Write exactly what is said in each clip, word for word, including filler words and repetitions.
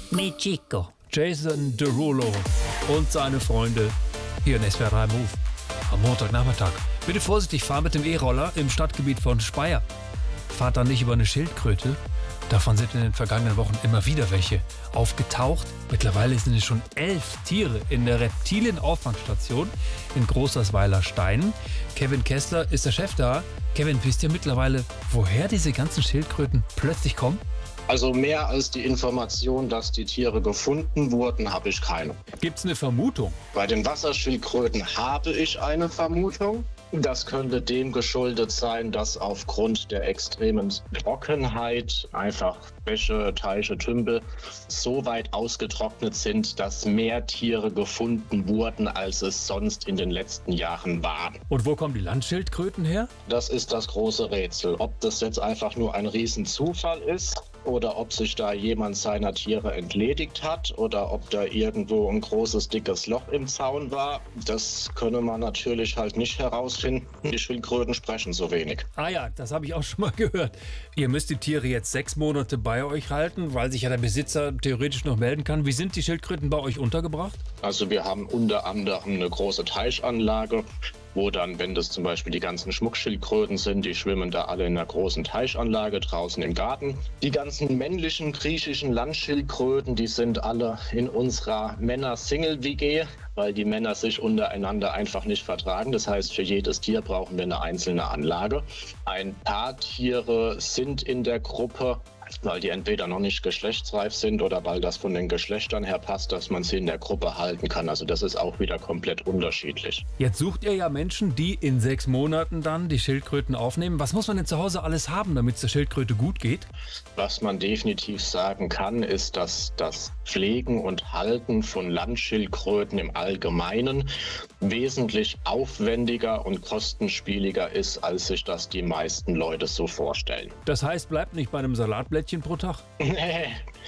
Mi Chico. Jason Derulo und seine Freunde hier in S W R drei Move am Montagnachmittag. Bitte vorsichtig fahren mit dem E-Roller im Stadtgebiet von Speyer. Fahrt dann nicht über eine Schildkröte. Davon sind in den vergangenen Wochen immer wieder welche aufgetaucht. Mittlerweile sind es schon elf Tiere in der Reptilienauffangstation in Großersweiler Stein. Kevin Kessler ist der Chef da. Kevin, wisst ihr mittlerweile, woher diese ganzen Schildkröten plötzlich kommen? Also mehr als die Information, dass die Tiere gefunden wurden, habe ich keine. Gibt's eine Vermutung? Bei den Wasserschildkröten habe ich eine Vermutung. Das könnte dem geschuldet sein, dass aufgrund der extremen Trockenheit einfach Bäche, Teiche, Tümpel so weit ausgetrocknet sind, dass mehr Tiere gefunden wurden, als es sonst in den letzten Jahren waren. Und wo kommen die Landschildkröten her? Das ist das große Rätsel. Ob das jetzt einfach nur ein Riesenzufall ist oder ob sich da jemand seiner Tiere entledigt hat oder ob da irgendwo ein großes, dickes Loch im Zaun war, das könne man natürlich halt nicht herausfinden. Die Schildkröten sprechen so wenig. Ah ja, das habe ich auch schon mal gehört. Ihr müsst die Tiere jetzt sechs Monate bei euch halten, weil sich ja der Besitzer theoretisch noch melden kann. Wie sind die Schildkröten bei euch untergebracht? Also wir haben unter anderem eine große Teichanlage, wo dann, wenn das zum Beispiel die ganzen Schmuckschildkröten sind, die schwimmen da alle in einer großen Teichanlage draußen im Garten. Die ganzen männlichen griechischen Landschildkröten, die sind alle in unserer Männer-Single-W G, weil die Männer sich untereinander einfach nicht vertragen. Das heißt, für jedes Tier brauchen wir eine einzelne Anlage. Ein paar Tiere sind in der Gruppe, weil die entweder noch nicht geschlechtsreif sind oder weil das von den Geschlechtern her passt, dass man sie in der Gruppe halten kann. Also das ist auch wieder komplett unterschiedlich. Jetzt sucht ihr ja Menschen, die in sechs Monaten dann die Schildkröten aufnehmen. Was muss man denn zu Hause alles haben, damit es der Schildkröte gut geht? Was man definitiv sagen kann, ist, dass das Pflegen und Halten von Landschildkröten im Allgemeinen wesentlich aufwendiger und kostenspieliger ist, als sich das die meisten Leute so vorstellen. Das heißt, bleibt nicht bei einem Salatblättchen pro Tag? Nee,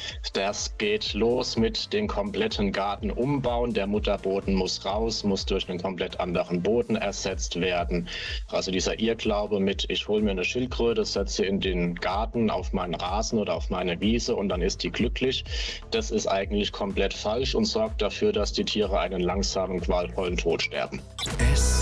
das geht los mit den kompletten Garten umbauen. Der Mutterboden muss raus, muss durch einen komplett anderen Boden ersetzt werden. Also dieser Irrglaube mit, ich hole mir eine Schildkröte, setze sie in den Garten auf meinen Rasen oder auf meine Wiese und dann ist die glücklich. Das ist eigentlich komplett falsch und sorgt dafür, dass die Tiere einen langsamen, qualvollen Tod sterben. Es